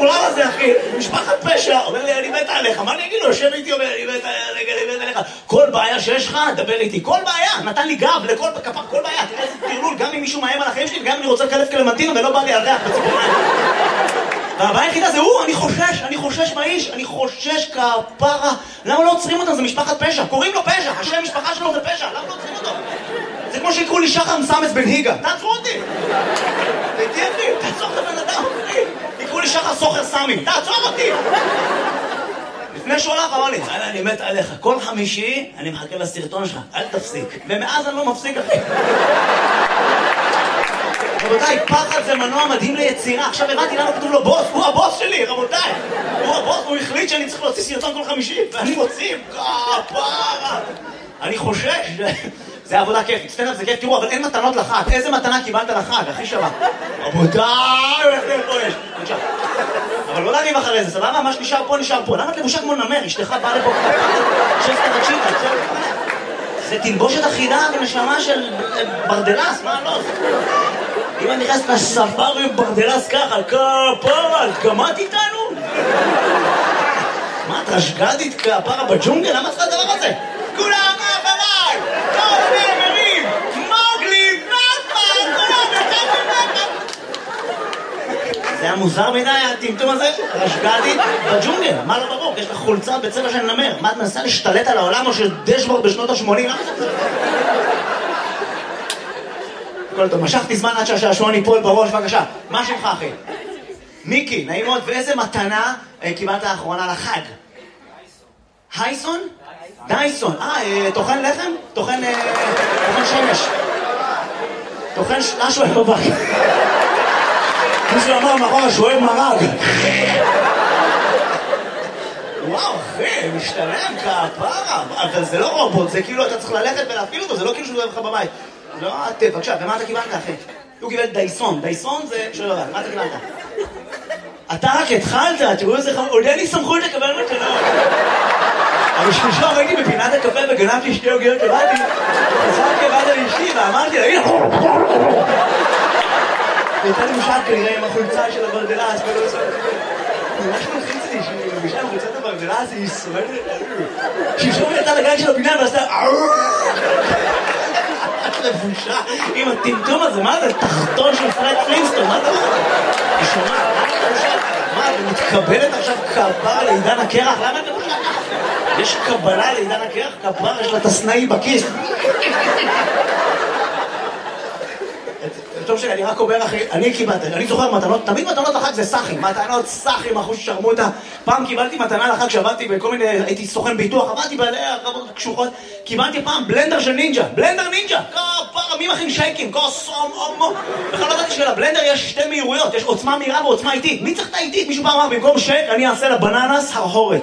המטורלל הזה, אחי? משפחת פשע, אומר לי, אני מת עליך. מה אני אגיד לו? יושב איתי, אומר, אני מת עליך. כל בעיה שיש לך, דבר איתי. כל בעיה, נתן לי גב לכל כפר, כל בעיה. תראה איזה טרלול, גם אם מישהו מאיים על החיים שלי, וגם אם אני רוצה לקלף קלמנטינה ולא בא לי על ריח בציפורניים. והבעיה היחידה זה הוא, אני חושש מהאיש, אני חושש כפרה. למה לא עוצרים אותם? זה משפחת פשע. קוראים לו פשע, השם משפחה שלו זה פשע. למה לא עוצרים אותו? זה כמו שיקראו לי שחר מסמס בן היגה. תעצרו אותי! תהייתי אחי, תעצור את הבן אדם, אחי. יקראו לי שחר סוחר סמי. תעצור אותי! לפני שהוא הלך, אמר לי, אני מת עליך. כל חמישי אני מחכה לסרטון שלך. אל תפסיק. ומאז אני לא מפסיק, אחי. רבותיי, פחד זה מנוע מדהים ליצירה. עכשיו הבנתי למה כתוב לו בוס. הוא הבוס שלי, רבותיי. הוא הבוס, הוא החליט שאני צריך להוציא סרטון כל חמישי. ואני מוציא, כפרה. אני חושש. זה עבודה כיפית. סטנדאפ זה כיף. תראו, אבל אין מתנות לחג. איזה מתנה קיבלת לחג? הכי שווה. רבותיי, איך זה פה יש? בבקשה. אבל לא להריב אחרי זה, סבבה? מה שנשאר פה, נשאר פה. למה את לבושה כמו נמר? אשתך באה לפה שסטה תקשיבה, זה תלבושת אחידה ונשמה של ברדלס, מה לא? אם אני נכנס לספארי עם ברדלס ככה, כפרה, גמרת איתנו? מה, את רשגדית כפרה בג'ונגל? למה צריך הדבר הזה? כולם מאחריי! כל הנאמרים! מוגלי! נאפה! כולם נאפה! זה היה מוזר מדי, הטמטום הזה? רשגדית בג'ונגל, מה לא ברור? יש לך חולצה בצבע של נמר. מה, את מנסה להשתלט על העולם או של דשבורד בשנות ה-80? כל טוב, משכתי זמן עד שהשעשועון ייפול בראש, בבקשה. מה שמך, אחי? מיקי, נעים מאוד. ואיזה מתנה קיבלת האחרונה לחג? הייסון? דייסון. טוחן לחם? טוחן שמש. טוחן משהו בבק. מישהו אמר מאחורה שהוא אוהב מרג. וואו, אחי, משתלם כפרה. אבל זה לא רובוט, זה כאילו אתה צריך ללכת ולהפעיל אותו, זה לא כאילו שהוא אוהב לך בבית. לא, בבקשה, ומה אתה קיבלת, אחי? הוא קיבל דייסון. דייסון זה... שלא יודע, מה אתה קיבלת? אתה רק התחלת, תראו איזה עוד אין לי סמכות לקבל מתנות. אבל שלשום הייתי בפינת הקפה וגנבתי שתי עוגיות לבאתי, חזרתי לבד על אשתי ואמרתי לה, הנה! הייתה לי משל כנראה עם החולצה של הברדלס ולא עושה... ממש מלחיץ לי שהיא מבישה עם חולצת הברדלס, היא שורדת עלו. שלשום הייתה לגן של הבניין ועשתה... לבושה עם הטמטום הזה, מה זה? תחתון של פרד פלינסטון, מה אתה אומר? היא שומעת, מה, ומתקבלת עכשיו כפרה לעידן הקרח? למה את לבושה ככה? יש קבלה לעידן הקרח? כפרה, יש לה תסנאי בכיס. טוב שאני רק אומר אחי, אני קיבלתי, אני זוכר מתנות, תמיד מתנות לחג זה סחים, מתנות סחים, אחוז ששרמוטה. פעם קיבלתי מתנה לחג שעבדתי בכל מיני, הייתי סוכן ביטוח, עבדתי בעלי הרבות קשוחות, קיבלתי פעם בלנדר של נינג'ה, בלנדר נינג'ה, כפרה, מי מכין שייקים, כוסום, אומו. בכלל לא ידעתי שלבלנדר יש שתי מהירויות, יש עוצמה מהירה ועוצמה איטית. מי צריך את האיטית? מישהו פעם אמר, במקום שייק אני אעשה לבננס הרהורת.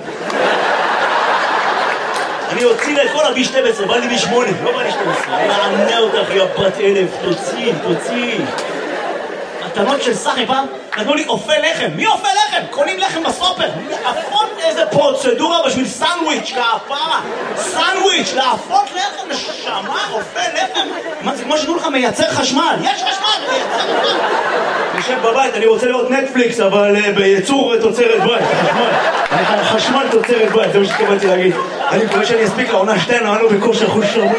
אני הוציא לה את כל ה-B12, בא לי B8, לא בא לי 12. אני מענה אותך, יא בת אלף, תוציא. מתנות של סחי פעם, נתנו לי אופה לחם. מי אופה לחם? קונים לחם בסופר. להפות איזה פרוצדורה בשביל סנדוויץ', כפרה. סנדוויץ', להפות לחם, נשמה, אופה לחם. מה זה כמו שתנו לך מייצר חשמל? יש חשמל, מייצר חשמל. נשב בבית, אני רוצה לראות נטפליקס, אבל בייצור תוצרת בית, חשמל תוצרת בית, זה מה שתקבלתי להגיד. אני מקווה שאני אספיק לעונה שתינו, אנו בכושר חוש שרמוטה.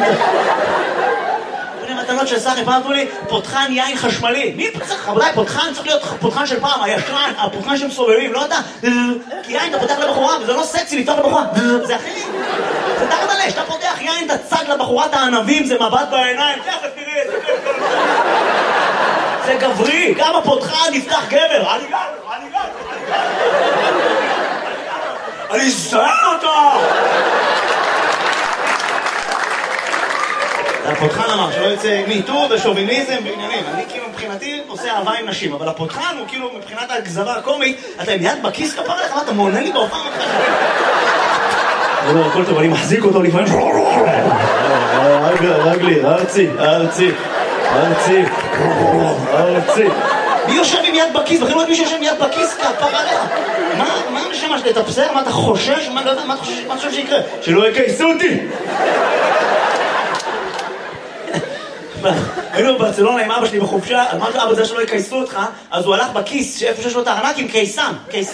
מתנות של סחי, פעם אמרו לי, פותחן יין חשמלי. מי צריך? רבותיי, פותחן צריך להיות פותחן של פעם, הישן, הפותחן שמסובבים, לא אתה. כי יין אתה פותח לבחורה, וזה לא סקסי לפתוח לבחורה. זה הכי... זה תחת עלי, שאתה פותח יין, אתה צד לבחורת הענבים, זה מבט בעיניים. תראה, זה גברי, גם הפותחן נפתח גבר. אני זהר אותו! הפותחן אמר שלא יוצא מיטור ושוביניזם בעניינים. אני כאילו מבחינתי עושה אהבה עם נשים, אבל הפותחן הוא כאילו מבחינת הגזרה הקומית, אתה עם יד בכיס כפר לך, אתה מעונה לי בהופעה מבחן. לא, הכל טוב, אני מחזיק אותו לפעמים. רגלי, ארצי. מי יושב עם יד בכיס? בכלל לא יודעת מי שיושב עם יד בכיס כפר עליך. מה משמש לתפסר? מה אתה חושש? מה אתה חושב שיקרה? שלא יקייסו אותי! היינו בברצלונה עם אבא שלי בחופשה, אמרתי לו, אבא זה שלא יקייסו אותך, אז הוא הלך בכיס, שאיפה שיש לו את הארנק עם קיסם.